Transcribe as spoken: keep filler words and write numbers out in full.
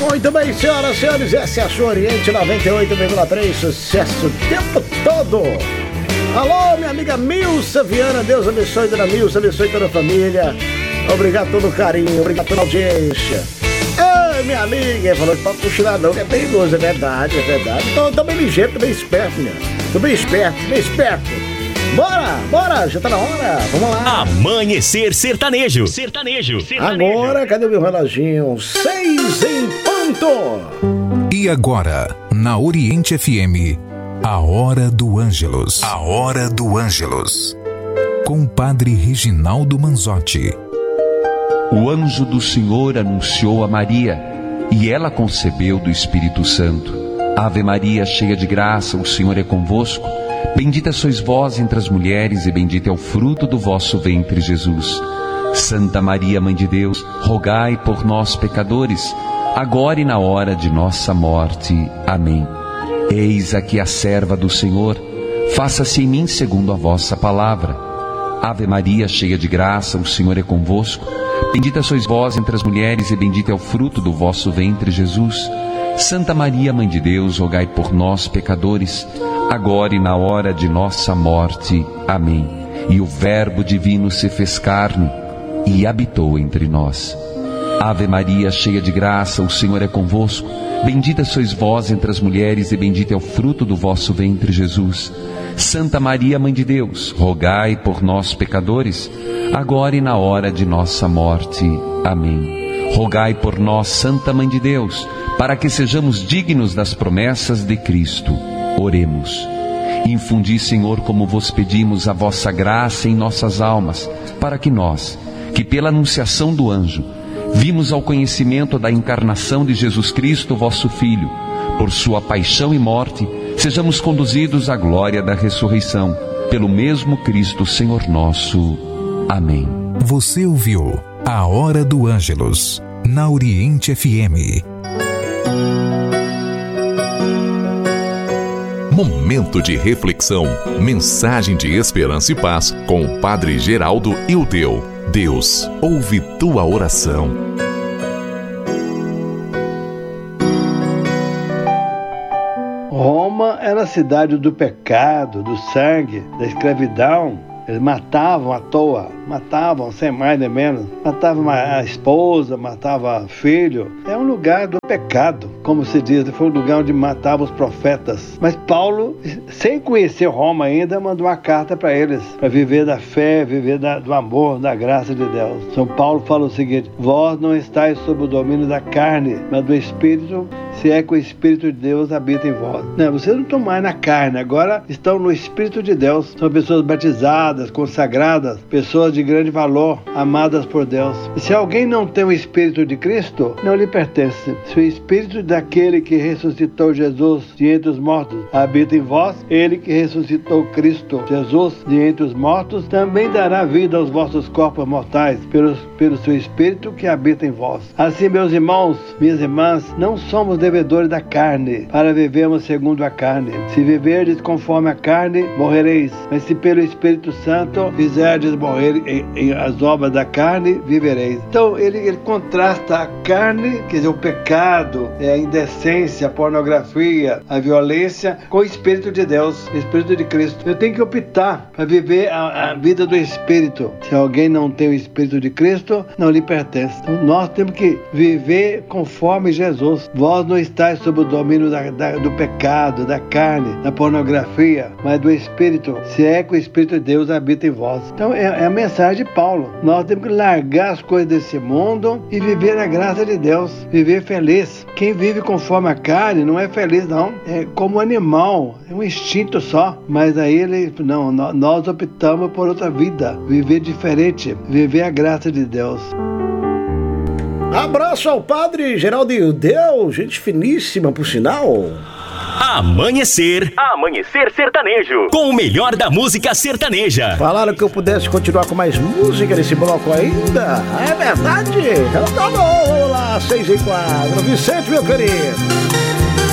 Muito bem, senhoras e senhores, essa é a sua Oriente noventa e oito vírgula três, sucesso o tempo todo. Alô, minha amiga Milsa Viana, Deus abençoe, dona Milsa, abençoe toda a família. Obrigado pelo carinho, obrigado pela audiência. Ei, minha amiga, falou que pode cochilar não, é perigoso, é verdade, é verdade. Tô, tô bem ligeiro, tô bem esperto, minha. Tô bem esperto, bem esperto. Bora, bora, já tá na hora, vamos lá. Amanhecer Sertanejo. Sertanejo. Sertanejo. Agora, cadê o meu reloginho? Seis em ponto. E agora, na Oriente F M, a Hora do Ângelus. A Hora do Ângelus. Com o padre Reginaldo Manzotti. O anjo do Senhor anunciou a Maria, e ela concebeu do Espírito Santo. Ave Maria, cheia de graça, o Senhor é convosco. Bendita sois vós entre as mulheres, e bendito é o fruto do vosso ventre, Jesus. Santa Maria, Mãe de Deus, rogai por nós, pecadores, agora e na hora de nossa morte. Amém. Eis aqui a serva do Senhor, faça-se em mim segundo a vossa palavra. Ave Maria, cheia de graça, o Senhor é convosco. Bendita sois vós entre as mulheres, e bendito é o fruto do vosso ventre, Jesus. Santa Maria, Mãe de Deus, rogai por nós, pecadores, agora e na hora de nossa morte. Amém. E o Verbo divino se fez carne e habitou entre nós. Ave Maria, cheia de graça, o Senhor é convosco. Bendita sois vós entre as mulheres, e bendito é o fruto do vosso ventre, Jesus. Santa Maria, Mãe de Deus, rogai por nós, pecadores, agora e na hora de nossa morte. Amém. Rogai por nós, Santa Mãe de Deus, para que sejamos dignos das promessas de Cristo. Oremos. Infundi, Senhor, como vos pedimos, a vossa graça em nossas almas, para que nós, que pela anunciação do anjo, vimos ao conhecimento da encarnação de Jesus Cristo, vosso Filho, por sua paixão e morte, sejamos conduzidos à glória da ressurreição, pelo mesmo Cristo, Senhor nosso. Amém. Você ouviu a Hora do Ângelus, na Oriente F M. Momento de reflexão, mensagem de esperança e paz com o Padre Geraldo Ildeu. Deus ouve tua oração. Roma era a cidade do pecado, do sangue, da escravidão. Eles matavam à toa, matavam sem mais nem menos, matavam a esposa, matavam filho. É um lugar do pecado, como se diz, foi um lugar onde matavam os profetas. Mas Paulo, sem conhecer Roma ainda, mandou uma carta para eles, para viver da fé, viver da, do amor, da graça de Deus. São Paulo fala o seguinte: vós não estáis sob o domínio da carne, mas do Espírito, se é que o Espírito de Deus habita em vós. Não, vocês não estão mais na carne, agora estão no Espírito de Deus. São pessoas batizadas, consagradas, pessoas de grande valor, amadas por Deus. E se alguém não tem o Espírito de Cristo, não lhe pertence. Se o Espírito daquele que ressuscitou Jesus de entre os mortos habita em vós, ele que ressuscitou Cristo Jesus de entre os mortos também dará vida aos vossos corpos mortais pelo, pelo seu Espírito que habita em vós. Assim, meus irmãos, minhas irmãs, não somos devedores da carne, para vivermos segundo a carne. Se viverdes conforme a carne, morrereis. Mas se pelo Espírito Santo fizerdes morrer em, em as obras da carne, vivereis. Então ele, ele contrasta a carne, quer dizer, o pecado, a indecência, a pornografia, a violência, com o Espírito de Deus, o Espírito de Cristo. Eu tenho que optar para viver a, a vida do Espírito. Se alguém não tem o Espírito de Cristo, não lhe pertence. Então nós temos que viver conforme Jesus. Vós não estáis sob o domínio da, da, do pecado, da carne, da pornografia, mas do Espírito, se é que o Espírito de Deus habita em vós. Então é, é a mensagem de Paulo. Nós temos que largar as coisas desse mundo e viver a graça de Deus, viver feliz. Quem vive conforme a carne não é feliz, não. É como um animal, é um instinto só. Mas aí ele, não, nós optamos por outra vida, viver diferente, viver a graça de Deus. Abraço ao Padre Geraldo Ildeu, gente finíssima, por sinal. Amanhecer, Amanhecer Sertanejo, com o melhor da música sertaneja. Falaram que eu pudesse continuar com mais música nesse bloco ainda. É verdade? Então tá bom, vamos lá, seis e quatro. Vicente, meu querido.